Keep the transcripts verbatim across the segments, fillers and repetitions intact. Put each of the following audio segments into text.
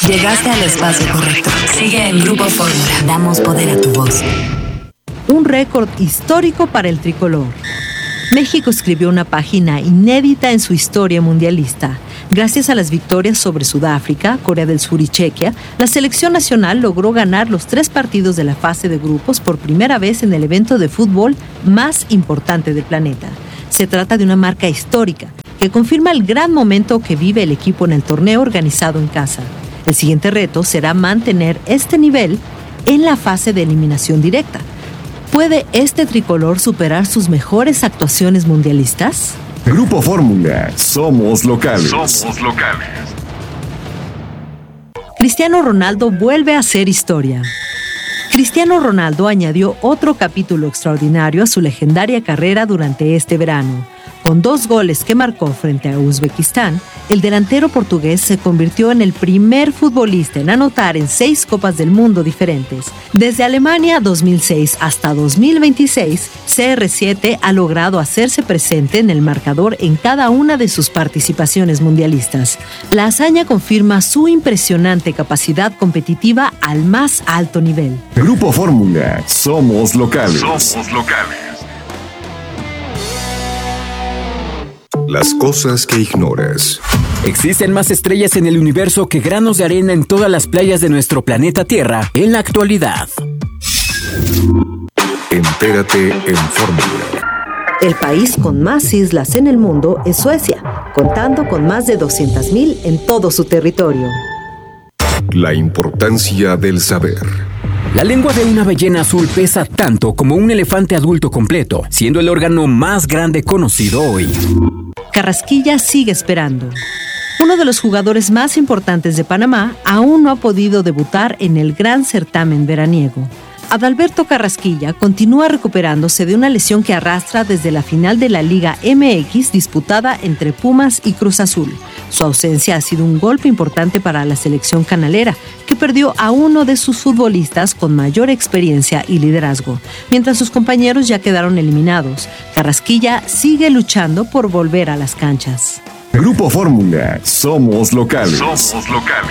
Llegaste al espacio correcto. Sigue en Grupo Fórmula. Damos poder a tu voz. Un récord histórico para el tricolor. México escribió una página inédita en su historia mundialista. Gracias a las victorias sobre Sudáfrica, Corea del Sur y Chequia, la selección nacional logró ganar los tres partidos de la fase de grupos por primera vez en el evento de fútbol más importante del planeta. Se trata de una marca histórica que confirma el gran momento que vive el equipo en el torneo organizado en casa. El siguiente reto será mantener este nivel en la fase de eliminación directa. ¿Puede este tricolor superar sus mejores actuaciones mundialistas? Grupo Fórmula, somos locales. Somos locales. Cristiano Ronaldo vuelve a hacer historia. Cristiano Ronaldo añadió otro capítulo extraordinario a su legendaria carrera durante este verano. Con dos goles que marcó frente a Uzbekistán, el delantero portugués se convirtió en el primer futbolista en anotar en seis Copas del Mundo diferentes. Desde Alemania dos mil seis hasta dos mil veintiséis, C R siete ha logrado hacerse presente en el marcador en cada una de sus participaciones mundialistas. La hazaña confirma su impresionante capacidad competitiva al más alto nivel. Grupo Fórmula, somos locales. Somos locales. Las cosas que ignoras. Existen más estrellas en el universo que granos de arena en todas las playas de nuestro planeta Tierra en la actualidad. Entérate en Fórmula. El país con más islas en el mundo es Suecia, contando con más de doscientas mil en todo su territorio. La importancia del saber. La lengua de una ballena azul pesa tanto como un elefante adulto completo, siendo el órgano más grande conocido hoy. Carrasquilla sigue esperando. Uno de los jugadores más importantes de Panamá aún no ha podido debutar en el gran certamen veraniego. Adalberto Carrasquilla continúa recuperándose de una lesión que arrastra desde la final de la Liga M X disputada entre Pumas y Cruz Azul. Su ausencia ha sido un golpe importante para la selección canalera, que perdió a uno de sus futbolistas con mayor experiencia y liderazgo. Mientras sus compañeros ya quedaron eliminados, Carrasquilla sigue luchando por volver a las canchas. Grupo Fórmula, somos locales. Somos locales.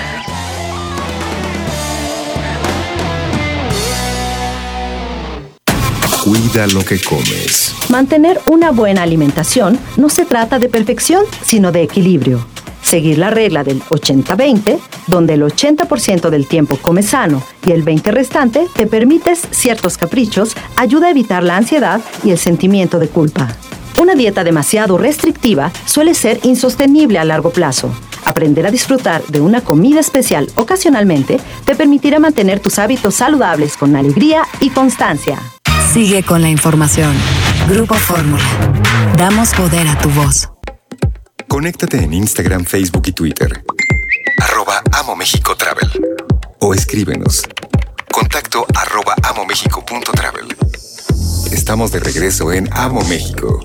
Cuida lo que comes. Mantener una buena alimentación no se trata de perfección, sino de equilibrio. Seguir la regla del ochenta veinte, donde el ochenta por ciento del tiempo comes sano y el veinte por ciento restante te permites ciertos caprichos, ayuda a evitar la ansiedad y el sentimiento de culpa. Una dieta demasiado restrictiva suele ser insostenible a largo plazo. Aprender a disfrutar de una comida especial ocasionalmente te permitirá mantener tus hábitos saludables con alegría y constancia. Sigue con la información. Grupo Fórmula. Damos poder a tu voz. Conéctate en Instagram, Facebook y Twitter. Arroba Amo México Travel. O escríbenos. Contacto arroba amomexico.travel. Estamos de regreso en Amo México.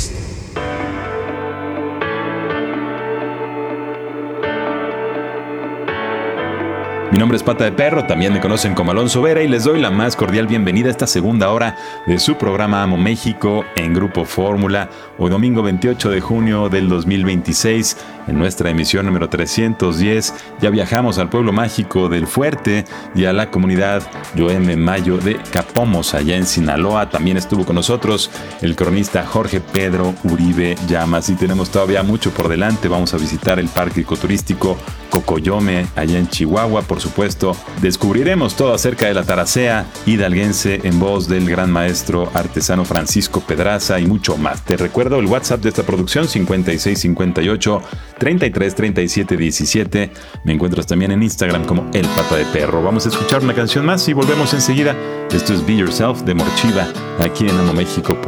Mi nombre es Pata de Perro, también me conocen como Alonso Vera y les doy la más cordial bienvenida a esta segunda hora de su programa Amo México en Grupo Fórmula. Hoy domingo veintiocho de junio del dos mil veintiséis, en nuestra emisión número trescientos diez, ya viajamos al pueblo mágico del Fuerte y a la comunidad Yoeme Mayo de Capomos, allá en Sinaloa. También estuvo con nosotros el cronista Jorge Pedro Uribe Llamas y tenemos todavía mucho por delante. Vamos a visitar el parque ecoturístico Cocoyome, allá en Chihuahua. Por supuesto, descubriremos todo acerca de la taracea hidalguense en voz del gran maestro artesano Francisco Pedraza y mucho más. Te recuerdo el WhatsApp de esta producción, cincuenta y seis cincuenta y ocho treinta y tres treinta y siete diecisiete. Me encuentras también en Instagram como El Pata de Perro. Vamos a escuchar una canción más y volvemos enseguida. Esto es Be Yourself de Morchiva, aquí en Amo México por